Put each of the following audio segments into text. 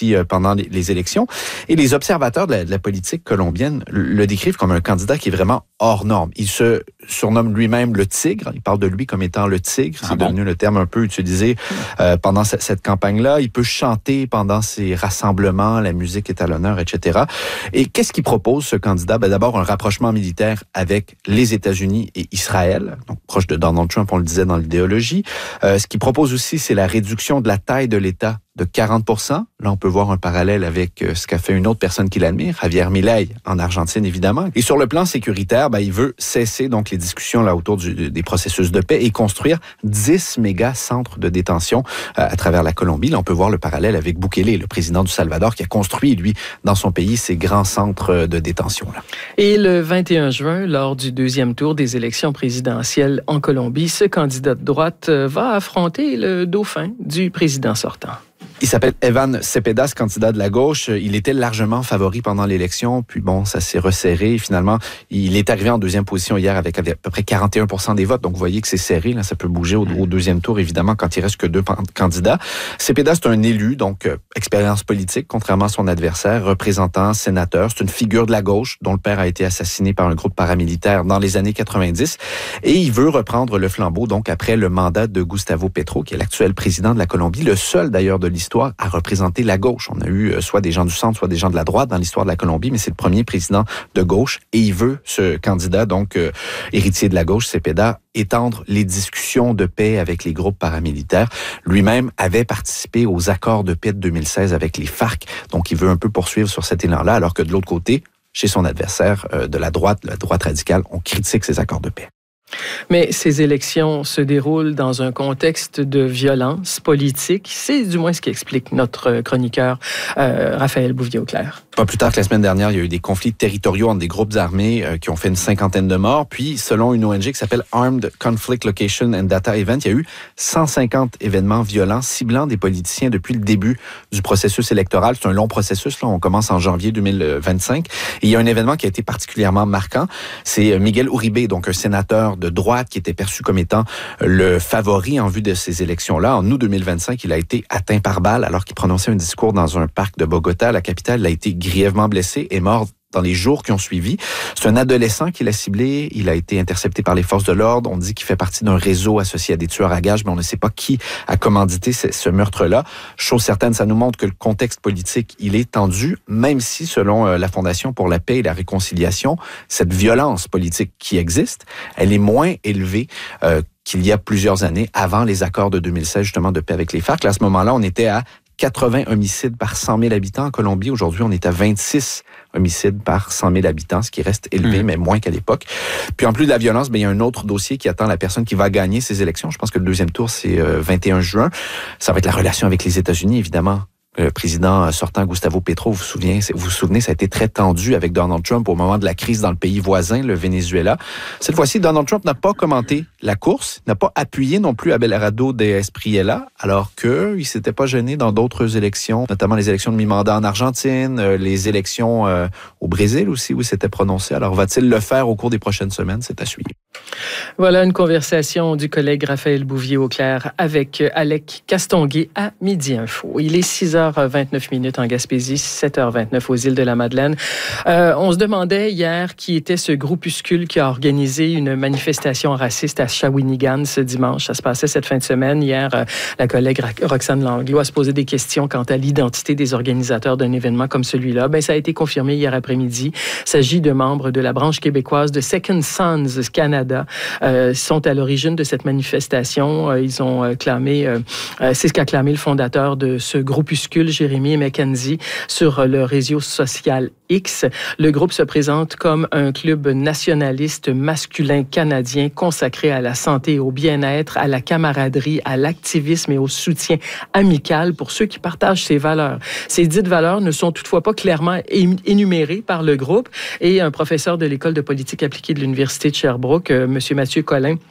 aussi pendant les élections. Et les observateurs de la politique colombienne le décrivent comme un candidat qui est vraiment hors norme. Il se surnomme lui-même le tigre. Il parle de lui comme étant le tigre. C'est devenu le terme un peu utilisé pendant cette campagne-là. Il peut chanter pendant ses rassemblements, la musique est à l'honneur, etc. Et qu'est-ce qu'il propose, ce candidat? D'abord, un rapprochement militaire avec les États-Unis et Israël, donc proche de Donald Trump, on le disait dans l'idéologie. Ce qu'il propose aussi, c'est la réduction de la taille de l'État de 40%. Là, on peut voir un parallèle avec ce qu'a fait une autre personne qu'il admire, Javier Milei, en Argentine, évidemment. Et sur le plan sécuritaire, il veut cesser donc les discussions là autour des processus de paix et construire 10 méga centres de détention à travers la Colombie. Là, on peut voir le parallèle avec Bukele, le président du Salvador, qui a construit, lui, dans son pays, ces grands centres de détention là. Et le 21 juin, lors du deuxième tour des élections présidentielles en Colombie, ce candidat de droite va affronter le dauphin du président sortant. Il s'appelle Evan Cepeda, candidat de la gauche. Il était largement favori pendant l'élection, puis ça s'est resserré. Finalement, il est arrivé en deuxième position hier avec à peu près 41% des votes. Donc, vous voyez que c'est serré. Là, ça peut bouger au deuxième tour, évidemment, quand il reste que 2 candidats. Cepeda, c'est un élu, donc expérience politique, contrairement à son adversaire, représentant, sénateur. C'est une figure de la gauche dont le père a été assassiné par un groupe paramilitaire dans les années 90. Et il veut reprendre le flambeau, donc, après le mandat de Gustavo Petro, qui est l'actuel président de la Colombie, le seul, d'ailleurs, de l'histoire à représenter la gauche. On a eu soit des gens du centre, soit des gens de la droite dans l'histoire de la Colombie, mais c'est le premier président de gauche et il veut, ce candidat, donc héritier de la gauche, Cepeda, étendre les discussions de paix avec les groupes paramilitaires. Lui-même avait participé aux accords de paix de 2016 avec les FARC, donc il veut un peu poursuivre sur cet élan-là, alors que de l'autre côté, chez son adversaire de la droite radicale, on critique ces accords de paix. Mais ces élections se déroulent dans un contexte de violence politique. C'est du moins ce qu'explique notre chroniqueur Raphaël Bouvier-Auclair. Pas plus tard que la semaine dernière, il y a eu des conflits territoriaux entre des groupes armés qui ont fait une 50aine de morts. Puis, selon une ONG qui s'appelle Armed Conflict Location and Data Event, il y a eu 150 événements violents ciblant des politiciens depuis le début du processus électoral. C'est un long processus. Là, on commence en janvier 2025. Et il y a un événement qui a été particulièrement marquant. C'est Miguel Uribe, donc un sénateur de droite qui était perçu comme étant le favori en vue de ces élections-là. En août 2025, il a été atteint par balle alors qu'il prononçait un discours dans un parc de Bogota, la capitale. Il a été grièvement blessé et mort dans les jours qui ont suivi. C'est un adolescent qui l'a ciblé. Il a été intercepté par les forces de l'ordre. On dit qu'il fait partie d'un réseau associé à des tueurs à gages, mais on ne sait pas qui a commandité ce meurtre-là. Chose certaine, ça nous montre que le contexte politique, il est tendu, même si, selon la Fondation pour la paix et la réconciliation, cette violence politique qui existe, elle est moins élevée qu'il y a plusieurs années, avant les accords de 2016, justement, de paix avec les FARC. Là, à ce moment-là, on était à 80 homicides par 100 000 habitants en Colombie. Aujourd'hui, on est à 26 homicides par 100 000 habitants, ce qui reste élevé, mais moins qu'à l'époque. Puis en plus de la violence, il y a un autre dossier qui attend la personne qui va gagner ces élections. Je pense que le deuxième tour, c'est 21 juin. Ça va être la relation avec les États-Unis, évidemment. Le président sortant, Gustavo Petro, vous vous souvenez, ça a été très tendu avec Donald Trump au moment de la crise dans le pays voisin, le Venezuela. Cette fois-ci, Donald Trump n'a pas commenté la course, n'a pas appuyé non plus Abelardo de Espriella, alors qu'il s'était pas gêné dans d'autres élections, notamment les élections de mi-mandat en Argentine, les élections au Brésil aussi, où il s'était prononcé. Alors, va-t-il le faire au cours des prochaines semaines? C'est à suivre. Voilà une conversation du collègue Raphaël Bouvier-Auclair avec Alec Castonguay à Midi Info. Il est 6h29 en Gaspésie, 7h29 aux îles de la Madeleine. On se demandait hier qui était ce groupuscule qui a organisé une manifestation raciste à Shawinigan ce dimanche. Ça se passait cette fin de semaine. Hier, la collègue Roxane Langlois se posait des questions quant à l'identité des organisateurs d'un événement comme celui-là. Ça a été confirmé hier après-midi. Il s'agit de membres de la branche québécoise de Second Sons Canada. Sont à l'origine de cette manifestation. Ils ont clamé, c'est ce qu'a clamé le fondateur de ce groupuscule, Jérémy McKenzie, sur le réseau social X. Le groupe se présente comme un club nationaliste masculin canadien consacré à la santé et au bien-être, à la camaraderie, à l'activisme et au soutien amical pour ceux qui partagent ces valeurs. Ces dites valeurs ne sont toutefois pas clairement énumérées par le groupe et un professeur de l'École de politique appliquée de l'Université de Sherbrooke, M. Mathieu Collin,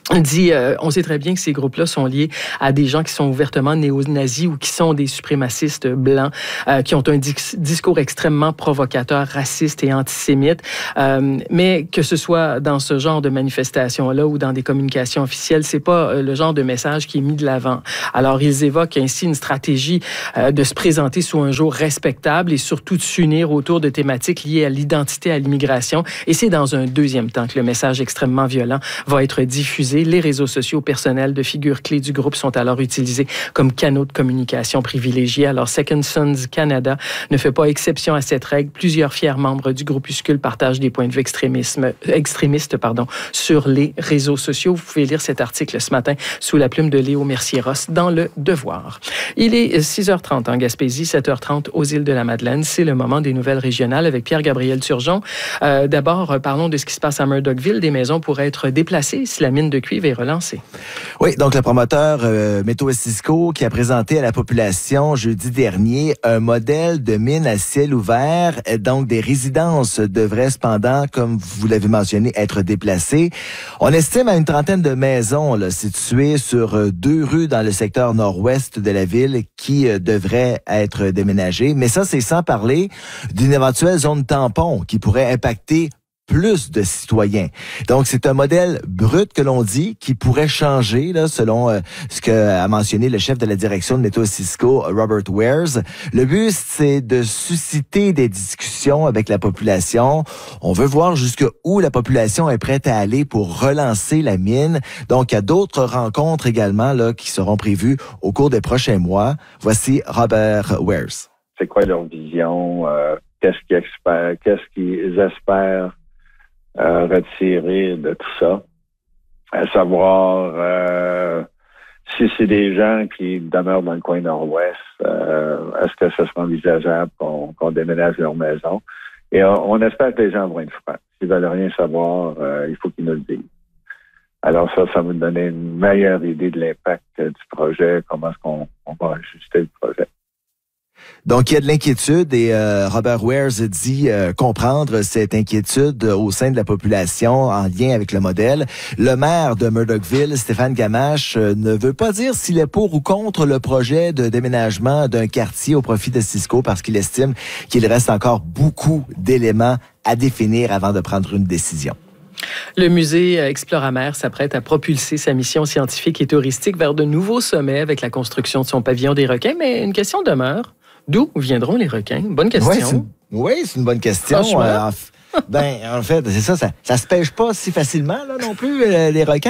dit, on sait très bien que ces groupes-là sont liés à des gens qui sont ouvertement néo-nazis ou qui sont des suprémacistes blancs, qui ont un discours extrêmement provocateur, raciste et antisémite. Mais que ce soit dans ce genre de manifestation-là ou dans des communications officielles, c'est pas le genre de message qui est mis de l'avant. Alors, ils évoquent ainsi une stratégie de se présenter sous un jour respectable et surtout de s'unir autour de thématiques liées à l'identité, à l'immigration. Et c'est dans un deuxième temps que le message extrêmement violent va être diffusé. Les réseaux sociaux personnels de figures clés du groupe sont alors utilisés comme canaux de communication privilégiés. Alors, Second Sons Canada ne fait pas exception à cette règle. Plusieurs fiers membres du groupuscule partagent des points de vue extrémistes sur les réseaux sociaux. Vous pouvez lire cet article ce matin sous la plume de Léo Mercier-Ross dans Le Devoir. Il est 6h30 en Gaspésie, 7h30 aux îles de la Madeleine. C'est le moment des nouvelles régionales avec Pierre-Gabriel Turgeon. D'abord, parlons de ce qui se passe à Murdochville. Des maisons pourraient être déplacées si la mine de cuivre est relancée. Oui, donc le promoteur Métaux Cisco qui a présenté à la population jeudi dernier un modèle de mine à ciel ouvert. Donc, des résidences devraient cependant, comme vous l'avez mentionné, être déplacées. On estime à une trentaine de maisons là, situées sur 2 rues dans le secteur nord-ouest de la ville qui devraient être déménagées. Mais ça, c'est sans parler d'une éventuelle zone tampon qui pourrait impacter plus de citoyens. Donc, c'est un modèle brut que l'on dit qui pourrait changer, là, selon ce qu'a mentionné le chef de la direction de Métaux Cisco, Robert Wares. Le but, c'est de susciter des discussions avec la population. On veut voir jusqu'où la population est prête à aller pour relancer la mine. Donc, il y a d'autres rencontres également là qui seront prévues au cours des prochains mois. Voici Robert Wares. C'est quoi leur vision? Qu'est-ce qu'ils espèrent retirer de tout ça, à savoir si c'est des gens qui demeurent dans le coin nord-ouest, est-ce que ce sera envisageable qu'on déménage leur maison? Et on espère que les gens vont être francs. S'ils veulent rien savoir, il faut qu'ils nous le disent. Alors ça va nous donner une meilleure idée de l'impact du projet, comment est-ce qu'on va ajuster le projet. Donc, il y a de l'inquiétude et Robert Wares dit comprendre cette inquiétude au sein de la population en lien avec le modèle. Le maire de Murdochville, Stéphane Gamache, ne veut pas dire s'il est pour ou contre le projet de déménagement d'un quartier au profit de Cisco parce qu'il estime qu'il reste encore beaucoup d'éléments à définir avant de prendre une décision. Le musée Exploramer s'apprête à propulser sa mission scientifique et touristique vers de nouveaux sommets avec la construction de son pavillon des requins. Mais une question demeure. D'où viendront les requins? Bonne question. Oui, c'est une bonne question. En fait, c'est ça se pêche pas si facilement là non plus, les requins.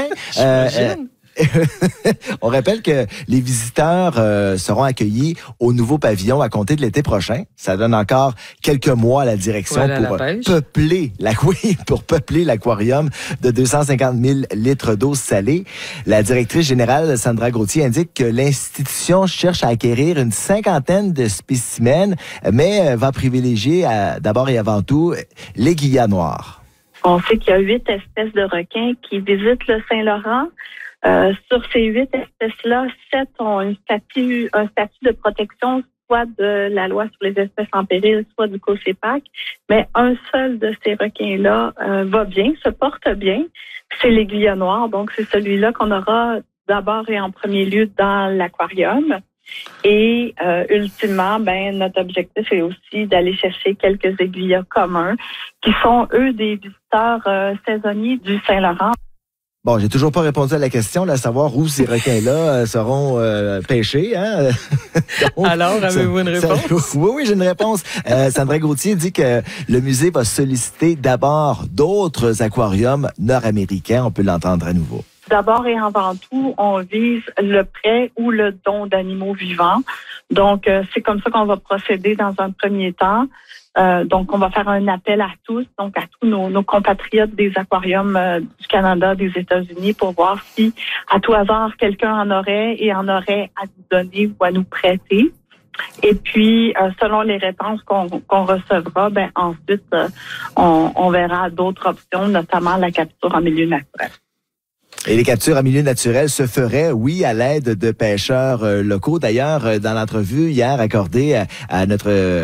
On rappelle que les visiteurs seront accueillis au nouveau pavillon à compter de l'été prochain. Ça donne encore quelques mois à la direction pour peupler l'aquarium de 250 000 litres d'eau salée. La directrice générale, Sandra Gauthier, indique que l'institution cherche à acquérir une 50aine de spécimens, mais va privilégier d'abord et avant tout les guillas noirs. On sait qu'il y a 8 espèces de requins qui visitent le Saint-Laurent. Sur ces 8 espèces-là, 7 ont un statut de protection, soit de la loi sur les espèces en péril, soit du COSEPAC. Mais un seul de ces requins-là va bien, se porte bien. C'est l'aiguille noire. Donc, c'est celui-là qu'on aura d'abord et en premier lieu dans l'aquarium. Et ultimement, notre objectif est aussi d'aller chercher quelques aiguillas communs qui sont, eux, des visiteurs saisonniers du Saint-Laurent. Bon, j'ai toujours pas répondu à la question, à savoir où ces requins-là seront pêchés. Hein? Donc, alors, avez-vous une réponse? Oui, j'ai une réponse. Sandra Gauthier dit que le musée va solliciter d'abord d'autres aquariums nord-américains. On peut l'entendre à nouveau. D'abord et avant tout, on vise le prêt ou le don d'animaux vivants. Donc, c'est comme ça qu'on va procéder dans un premier temps. Donc, on va faire un appel à tous, donc à tous nos compatriotes des aquariums du Canada, des États-Unis, pour voir si, à tout hasard, quelqu'un en aurait à nous donner ou à nous prêter. Et puis, selon les réponses qu'on recevra, ensuite, on verra d'autres options, notamment la capture en milieu naturel. Et les captures en milieu naturel se feraient, oui, à l'aide de pêcheurs locaux. D'ailleurs, dans l'entrevue hier accordée à notre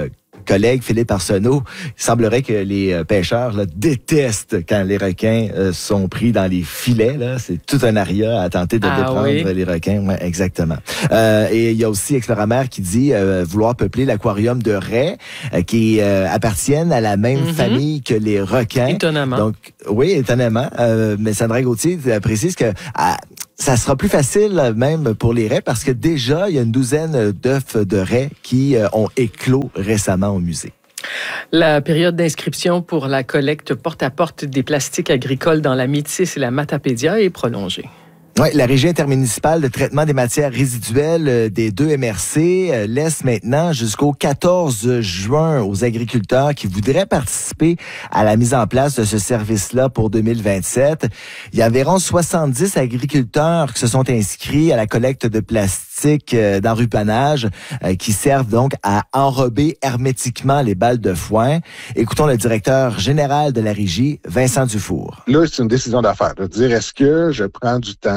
collègue Philippe Arsenault, il semblerait que les pêcheurs là, détestent quand les requins sont pris dans les filets. Là. C'est tout un aria à tenter de déprendre les requins. Ouais, exactement. Et il y a aussi Exploramer qui dit vouloir peupler l'aquarium de raies qui appartiennent à la même famille que les requins. Étonnamment. Donc, oui, étonnamment. Mais Sandra Gauthier précise que ça sera plus facile même pour les raies parce que déjà, il y a une douzaine d'œufs de raies qui ont éclos récemment au musée. La période d'inscription pour la collecte porte-à-porte des plastiques agricoles dans la Métis et la Matapédia est prolongée. Oui, la Régie intermunicipale de traitement des matières résiduelles des 2 MRC laisse maintenant jusqu'au 14 juin aux agriculteurs qui voudraient participer à la mise en place de ce service-là pour 2027. Il y a environ 70 agriculteurs qui se sont inscrits à la collecte de plastique d'enrupannage qui servent donc à enrober hermétiquement les balles de foin. Écoutons le directeur général de la Régie, Vincent Dufour. Là, c'est une décision d'affaires de dire est-ce que je prends du temps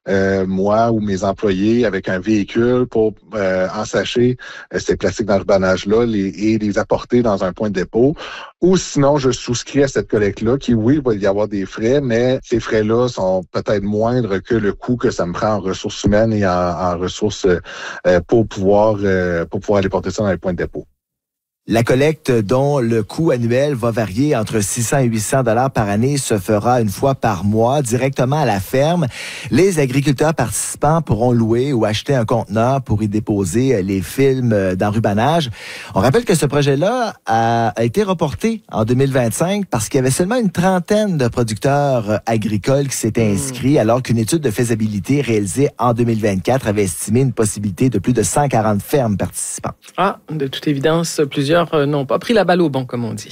moi ou mes employés avec un véhicule pour ensacher ces plastiques d'enrubannage-là et les apporter dans un point de dépôt. Ou sinon, je souscris à cette collecte-là qui, oui, il va y avoir des frais, mais ces frais-là sont peut-être moindres que le coût que ça me prend en ressources humaines et en ressources pour pouvoir aller porter ça dans les points de dépôt. La collecte, dont le coût annuel va varier entre 600 et 800 $ par année, se fera une fois par mois directement à la ferme. Les agriculteurs participants pourront louer ou acheter un conteneur pour y déposer les films d'enrubannage. On rappelle que ce projet-là a été reporté en 2025 parce qu'il y avait seulement une trentaine de producteurs agricoles qui s'étaient inscrits, alors qu'une étude de faisabilité réalisée en 2024 avait estimé une possibilité de plus de 140 fermes participantes. Ah, de toute évidence, plusieurs n'ont pas pris la balle au bon, comme on dit.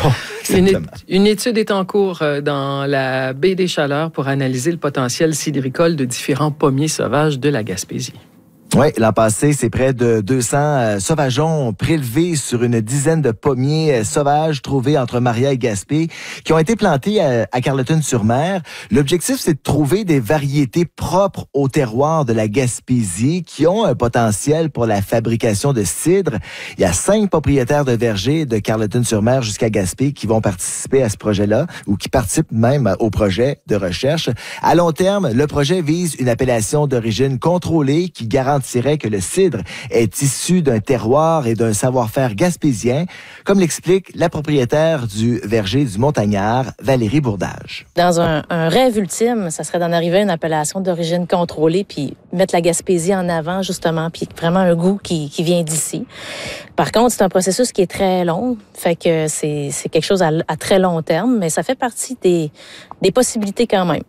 Une étude est en cours dans la baie des Chaleurs pour analyser le potentiel cidricole de différents pommiers sauvages de la Gaspésie. Oui, l'an passé, c'est près de 200 sauvageons prélevés sur une dizaine de pommiers sauvages trouvés entre Maria et Gaspé qui ont été plantés à Carleton-sur-Mer. L'objectif, c'est de trouver des variétés propres au terroir de la Gaspésie qui ont un potentiel pour la fabrication de cidre. Il y a 5 propriétaires de vergers de Carleton-sur-Mer jusqu'à Gaspé qui vont participer à ce projet-là ou qui participent même au projet de recherche. À long terme, le projet vise une appellation d'origine contrôlée qui garantirait que le cidre est issu d'un terroir et d'un savoir-faire gaspésien, comme l'explique la propriétaire du verger du Montagnard, Valérie Bourdage. Dans un rêve ultime, ça serait d'en arriver à une appellation d'origine contrôlée, puis mettre la Gaspésie en avant, justement, puis vraiment un goût qui vient d'ici. Par contre, c'est un processus qui est très long, fait que c'est quelque chose à très long terme, mais ça fait partie des possibilités quand même.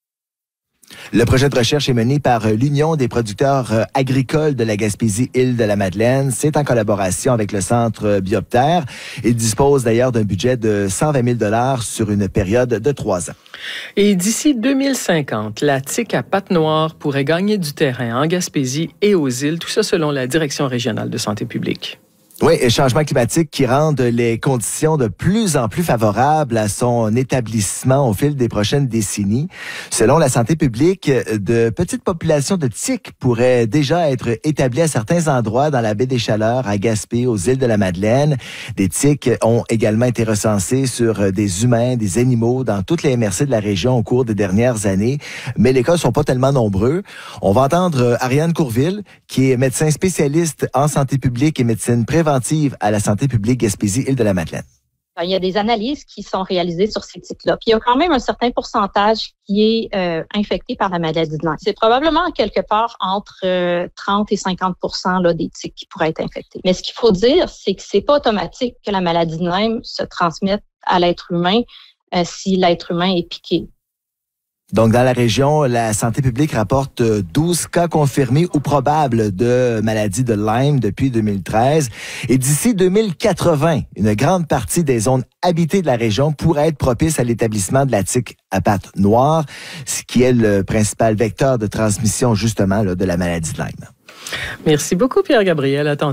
Le projet de recherche est mené par l'Union des producteurs agricoles de la Gaspésie-Île-de-la-Madeleine. C'est en collaboration avec le Centre Bioptère. Il dispose d'ailleurs d'un budget de 120 000 $ sur une période de 3 ans. Et d'ici 2050, la tique à pattes noires pourrait gagner du terrain en Gaspésie et aux îles, tout ça selon la Direction régionale de santé publique. Oui, et changement climatique qui rendent les conditions de plus en plus favorables à son établissement au fil des prochaines décennies. Selon la santé publique, de petites populations de tiques pourraient déjà être établies à certains endroits dans la baie des Chaleurs, à Gaspé, aux îles de la Madeleine. Des tiques ont également été recensées sur des humains, des animaux dans toutes les MRC de la région au cours des dernières années, mais les cas ne sont pas tellement nombreux. On va entendre Ariane Courville, qui est médecin spécialiste en santé publique et médecine préventive à la santé publique Gaspésie-Île-de-la-Madeleine. Il y a des analyses qui sont réalisées sur ces tiques-là. Puis il y a quand même un certain pourcentage qui est infecté par la maladie de Lyme. C'est probablement quelque part entre 30 et 50 % là, des tiques qui pourraient être infectés. Mais ce qu'il faut dire, c'est que c'est pas automatique que la maladie de Lyme se transmette à l'être humain si l'être humain est piqué. Donc, dans la région, la santé publique rapporte 12 cas confirmés ou probables de maladie de Lyme depuis 2013. Et d'ici 2080, une grande partie des zones habitées de la région pourrait être propice à l'établissement de la tique à pattes noires, ce qui est le principal vecteur de transmission, justement, là, de la maladie de Lyme. Merci beaucoup, Pierre-Gabriel. À tantôt.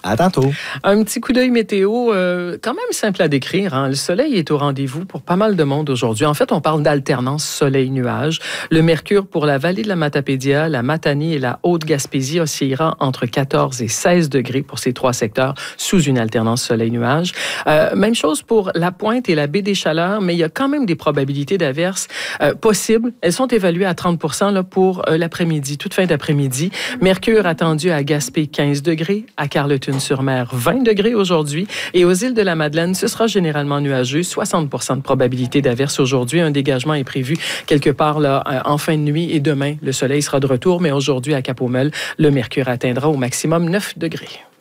À tantôt. Un petit coup d'œil météo, quand même simple à décrire. Hein. Le soleil est au rendez-vous pour pas mal de monde aujourd'hui. En fait, on parle d'alternance soleil-nuage. Le mercure pour la vallée de la Matapédia, la Matanie et la Haute-Gaspésie oscillera entre 14 et 16 degrés pour ces 3 secteurs sous une alternance soleil-nuage. Même chose pour la Pointe et la baie des Chaleurs, mais il y a quand même des probabilités d'averses possibles. Elles sont évaluées à 30 là, pour l'après-midi, toute fin d'après-midi. Mercure attendu à Gaspé, 15 degrés, à Carleton-sur-Mer, 20 degrés aujourd'hui. Et aux îles de la Madeleine, ce sera généralement nuageux, 60 de probabilité d'averse aujourd'hui. Un dégagement est prévu quelque part là, en fin de nuit et demain, le soleil sera de retour, mais aujourd'hui à Cap-aux-Meules, le mercure atteindra au maximum 9 degrés.